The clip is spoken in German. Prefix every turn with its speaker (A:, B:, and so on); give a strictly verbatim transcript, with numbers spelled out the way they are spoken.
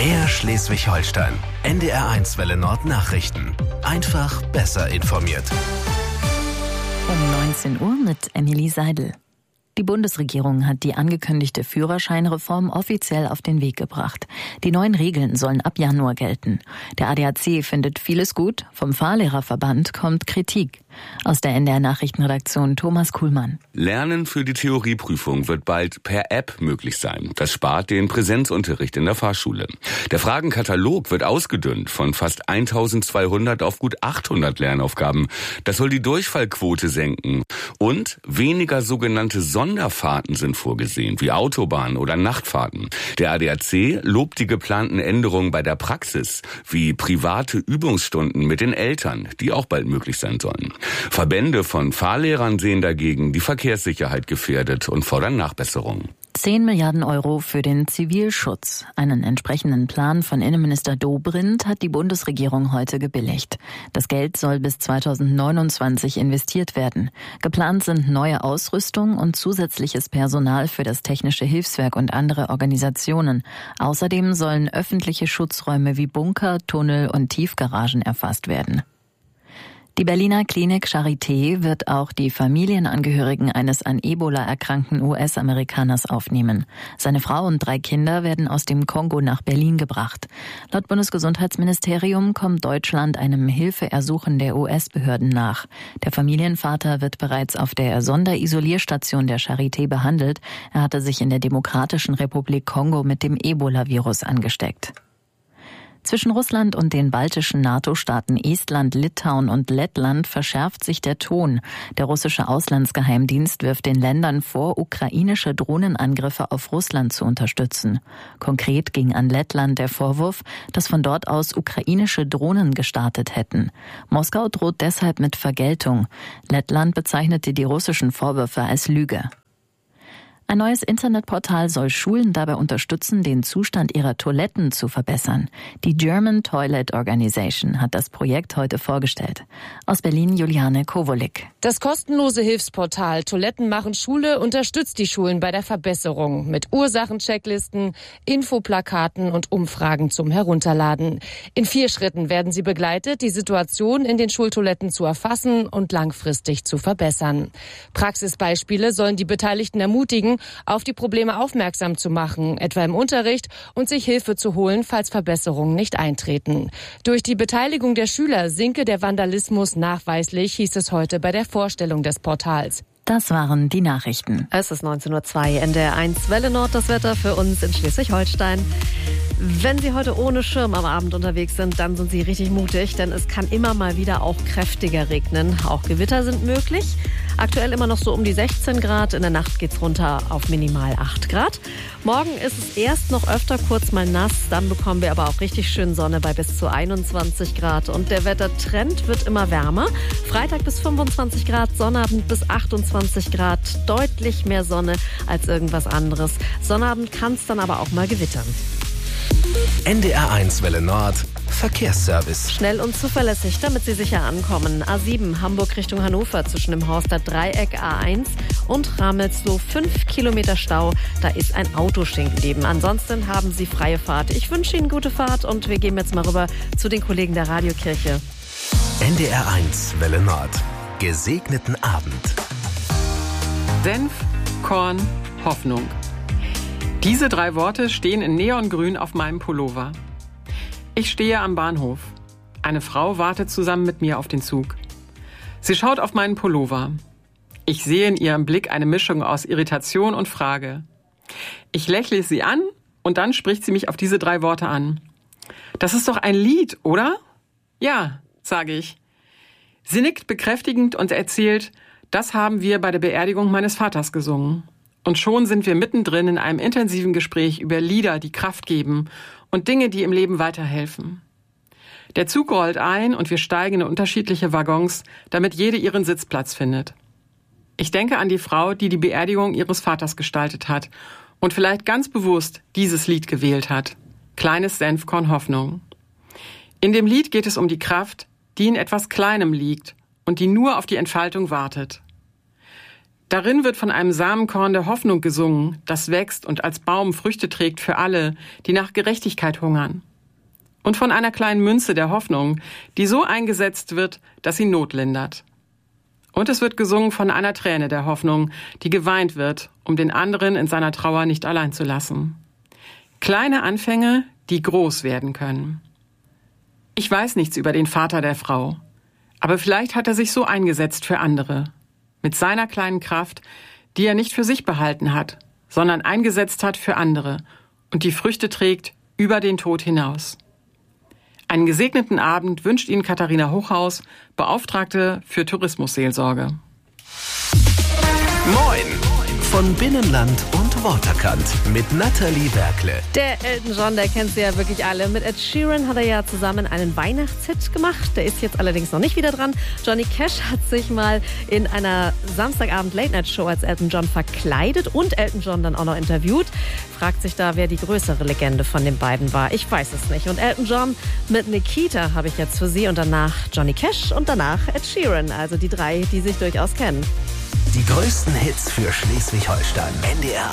A: Mehr Schleswig-Holstein. N D R eins Welle Nord Nachrichten. Einfach besser informiert.
B: Um neunzehn Uhr mit Emilie Seidel. Die Bundesregierung hat die angekündigte Führerscheinreform offiziell auf den Weg gebracht. Die neuen Regeln sollen ab Januar gelten. Der A D A C findet vieles gut, vom Fahrlehrerverband kommt Kritik. Aus der N D R-Nachrichtenredaktion Thomas Kuhlmann.
C: Lernen für die Theorieprüfung wird bald per App möglich sein. Das spart den Präsenzunterricht in der Fahrschule. Der Fragenkatalog wird ausgedünnt von fast eintausendzweihundert auf gut achthundert Lernaufgaben. Das soll die Durchfallquote senken. Und weniger sogenannte Sonderfahrten sind vorgesehen, wie Autobahnen oder Nachtfahrten. Der A D A C lobt die geplanten Änderungen bei der Praxis, wie private Übungsstunden mit den Eltern, die auch bald möglich sein sollen. Verbände von Fahrlehrern sehen dagegen die Verkehrssicherheit gefährdet und fordern Nachbesserungen.
B: zehn Milliarden Euro für den Zivilschutz. Einen entsprechenden Plan von Innenminister Dobrindt hat die Bundesregierung heute gebilligt. Das Geld soll bis zweitausendneunundzwanzig investiert werden. Geplant sind neue Ausrüstung und zusätzliches Personal für das Technische Hilfswerk und andere Organisationen. Außerdem sollen öffentliche Schutzräume wie Bunker, Tunnel und Tiefgaragen erfasst werden. Die Berliner Klinik Charité wird auch die Familienangehörigen eines an Ebola erkrankten U S-Amerikaners aufnehmen. Seine Frau und drei Kinder werden aus dem Kongo nach Berlin gebracht. Laut Bundesgesundheitsministerium kommt Deutschland einem Hilfeersuchen der U S-Behörden nach. Der Familienvater wird bereits auf der Sonderisolierstation der Charité behandelt. Er hatte sich in der Demokratischen Republik Kongo mit dem Ebola-Virus angesteckt. Zwischen Russland und den baltischen NATO-Staaten Estland, Litauen und Lettland verschärft sich der Ton. Der russische Auslandsgeheimdienst wirft den Ländern vor, ukrainische Drohnenangriffe auf Russland zu unterstützen. Konkret ging an Lettland der Vorwurf, dass von dort aus ukrainische Drohnen gestartet hätten. Moskau droht deshalb mit Vergeltung. Lettland bezeichnete die russischen Vorwürfe als Lüge. Ein neues Internetportal soll Schulen dabei unterstützen, den Zustand ihrer Toiletten zu verbessern. Die German Toilet Organization hat das Projekt heute vorgestellt. Aus Berlin Juliane Kowolik.
D: Das kostenlose Hilfsportal Toiletten machen Schule unterstützt die Schulen bei der Verbesserung mit Ursachenchecklisten, Infoplakaten und Umfragen zum Herunterladen. In vier Schritten werden sie begleitet, die Situation in den Schultoiletten zu erfassen und langfristig zu verbessern. Praxisbeispiele sollen die Beteiligten ermutigen, auf die Probleme aufmerksam zu machen, etwa im Unterricht, und sich Hilfe zu holen, falls Verbesserungen nicht eintreten. Durch die Beteiligung der Schüler sinke der Vandalismus nachweislich, hieß es heute bei der Vorstellung des Portals.
B: Das waren die Nachrichten.
E: Es ist neunzehn Uhr zwei, N D R eins Welle Nord, das Wetter für uns in Schleswig-Holstein. Wenn Sie heute ohne Schirm am Abend unterwegs sind, dann sind Sie richtig mutig, denn es kann immer mal wieder auch kräftiger regnen. Auch Gewitter sind möglich. Aktuell immer noch so um die sechzehn Grad. In der Nacht geht's runter auf minimal acht Grad. Morgen ist es erst noch öfter kurz mal nass. Dann bekommen wir aber auch richtig schön Sonne bei bis zu einundzwanzig Grad. Und der Wettertrend wird immer wärmer. Freitag bis fünfundzwanzig Grad, Sonnabend bis achtundzwanzig Grad. Deutlich mehr Sonne als irgendwas anderes. Sonnabend kann es dann aber auch mal gewittern.
A: N D R eins Welle Nord Verkehrsservice.
E: Schnell und zuverlässig, damit Sie sicher ankommen. A sieben Hamburg Richtung Hannover zwischen dem Horster Dreieck A eins und Ramelsloh fünf Kilometer Stau. Da ist ein Auto stehen geblieben. Ansonsten haben Sie freie Fahrt. Ich wünsche Ihnen gute Fahrt und wir gehen jetzt mal rüber zu den Kollegen der Radiokirche.
A: N D R eins Welle Nord. Gesegneten Abend.
F: Senf, Korn, Hoffnung. Diese drei Worte stehen in Neongrün auf meinem Pullover. Ich stehe am Bahnhof. Eine Frau wartet zusammen mit mir auf den Zug. Sie schaut auf meinen Pullover. Ich sehe in ihrem Blick eine Mischung aus Irritation und Frage. Ich lächle sie an und dann spricht sie mich auf diese drei Worte an. Das ist doch ein Lied, oder? Ja, sage ich. Sie nickt bekräftigend und erzählt, das haben wir bei der Beerdigung meines Vaters gesungen. Und schon sind wir mittendrin in einem intensiven Gespräch über Lieder, die Kraft geben und Dinge, die im Leben weiterhelfen. Der Zug rollt ein und wir steigen in unterschiedliche Waggons, damit jede ihren Sitzplatz findet. Ich denke an die Frau, die die Beerdigung ihres Vaters gestaltet hat und vielleicht ganz bewusst dieses Lied gewählt hat. Kleines Senfkorn Hoffnung. In dem Lied geht es um die Kraft, die in etwas Kleinem liegt und die nur auf die Entfaltung wartet. Darin wird von einem Samenkorn der Hoffnung gesungen, das wächst und als Baum Früchte trägt für alle, die nach Gerechtigkeit hungern. Und von einer kleinen Münze der Hoffnung, die so eingesetzt wird, dass sie Not lindert. Und es wird gesungen von einer Träne der Hoffnung, die geweint wird, um den anderen in seiner Trauer nicht allein zu lassen. Kleine Anfänge, die groß werden können. Ich weiß nichts über den Vater der Frau, aber vielleicht hat er sich so eingesetzt für andere. Mit seiner kleinen Kraft, die er nicht für sich behalten hat, sondern eingesetzt hat für andere und die Früchte trägt über den Tod hinaus. Einen gesegneten Abend wünscht Ihnen Katharina Hochhaus, Beauftragte für Tourismusseelsorge.
A: Moin von Binnenland und Waterkant mit Nathalie Berkle.
E: Der Elton John, der kennt sie ja wirklich alle. Mit Ed Sheeran hat er ja zusammen einen Weihnachtshit gemacht. Der ist jetzt allerdings noch nicht wieder dran. Johnny Cash hat sich mal in einer Samstagabend-Late-Night-Show als Elton John verkleidet und Elton John dann auch noch interviewt. Fragt sich da, wer die größere Legende von den beiden war. Ich weiß es nicht. Und Elton John mit Nikita habe ich jetzt für Sie und danach Johnny Cash und danach Ed Sheeran. Also die drei, die sich durchaus kennen.
A: Die größten Hits für Schleswig-Holstein. N D R